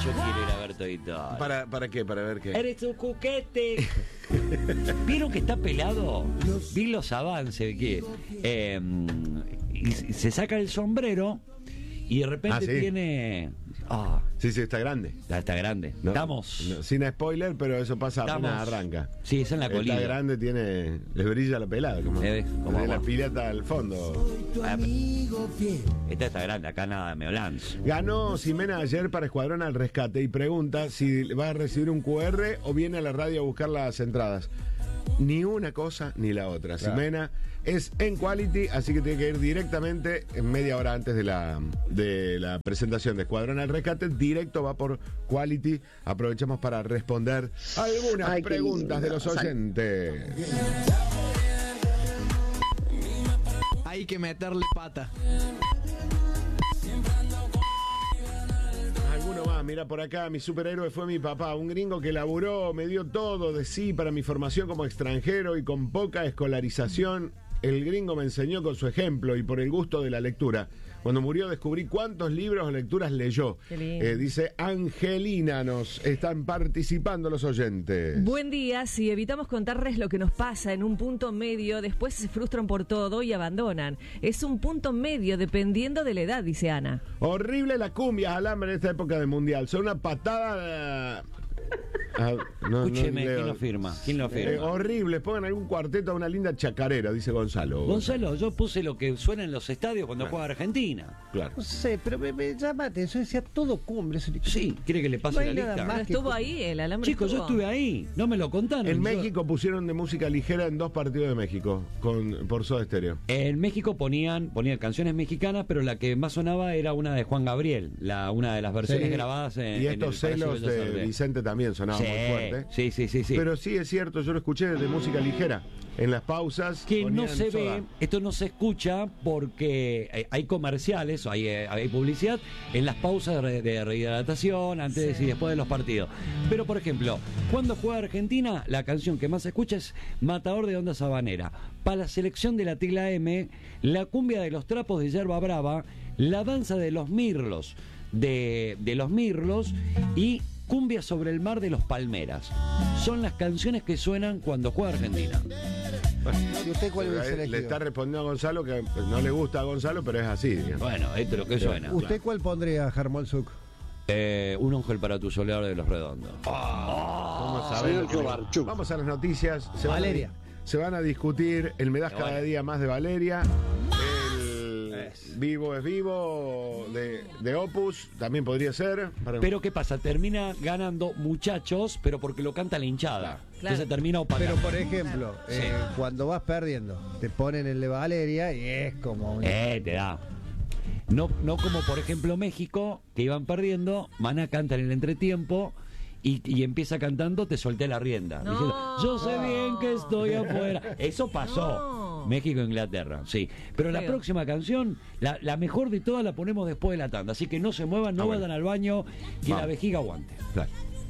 Yo quiero ir a ver Toy Story. ¿Para qué? ¿Para ver qué? ¡Eres un cuquete! ¿Vieron que está pelado? Vi los avances que y se saca el sombrero y de repente ¿sí? tiene... Sí, está grande. Está grande. No, Estamos... no, sin spoiler, pero eso pasa apenas arranca. Sí, es en la colina. Está grande, le brilla la pelada, como como de la agua. pirata al fondo. Esta está grande, acá nada de Meolans. Ganó Ximena ayer para Escuadrón al Rescate y pregunta si va a recibir un QR o viene a la radio a buscar las entradas. Ni una cosa ni la otra. Claro. Ximena es en Quality, así que tiene que ir directamente en media hora antes de la presentación de Escuadrón al Rescate. Directo va por Quality. Aprovechamos para responder algunas preguntas de los oyentes. Hay que meterle pata. Alguno más, mira por acá, mi superhéroe fue mi papá, un gringo que laburó, me dio todo de sí para mi formación como extranjero y con poca escolarización. El gringo me enseñó con su ejemplo y por el gusto de la lectura. Cuando murió descubrí cuántos libros o lecturas leyó. Dice Angelina, nos están participando los oyentes. Buen día, si evitamos contarles lo que nos pasa en un punto medio, después se frustran por todo y abandonan. Es un punto medio dependiendo de la edad, dice Ana. Horrible la cumbia alambre en esta época del mundial. Son una patada... Escúcheme, ¿quién lo firma? Horrible, pongan algún cuarteto a una linda chacarera, dice Gonzalo. Gonzalo, yo puse lo que suena en los estadios cuando juega Argentina. Claro. No sé, pero me llama la atención, decía todo cumbre. Sí, ¿quiere que le pase No la hay nada lista? más. Estuvo ahí, el alambre. Chicos, yo estuvo. estuve ahí, no me lo contaron. En México pusieron de música ligera en 2 partidos de México por Soda Stereo. En México ponían canciones mexicanas, pero la que más sonaba era una de Juan Gabriel, una de las versiones grabadas en y estos en el celos Palacio de Bellas Artes. Vicente también sonaban muy fuerte. Sí. Pero sí es cierto, yo lo escuché de música ligera. En las pausas Que no ponían se Soda. ve, esto no se escucha porque hay comerciales, hay publicidad en las pausas de rehidratación, antes y después de los partidos. Pero, por ejemplo, cuando juega Argentina, la canción que más se escucha es Matador de Onda Sabanera. Para la selección de la tecla M, la cumbia de los trapos de Yerba Brava, la danza de los mirlos, de los mirlos y Cumbia sobre el mar de los Palmeras. Son las canciones que suenan cuando juega Argentina. ¿Y usted cuál hubiese Le elegido? está respondiendo a Gonzalo que no le gusta a Gonzalo, pero es así, digamos. Bueno, esto es lo que suena. ¿Usted cuál pondría, Germán Zuc? Un ángel para tu solear de los redondos. Vamos a ver. Vamos a las noticias. Valeria. Se van a discutir el Me das cada día más de Valeria. Vivo es vivo de Opus, también podría ser. Pero ¿qué pasa? Termina ganando Muchachos, pero porque lo canta la hinchada. Entonces termina opacando. Pero por ejemplo, cuando vas perdiendo, te ponen el de Valeria y es como... Te da. No como por ejemplo México, que iban perdiendo, Maná canta en el entretiempo y empieza cantando Te solté la rienda. No. Diciendo, yo sé bien que estoy afuera. Eso pasó. No. México-Inglaterra, sí. Pero la próxima canción, la mejor de todas la ponemos después de la tanda. Así que no se muevan, no vayan al baño y la vejiga aguante. Claro.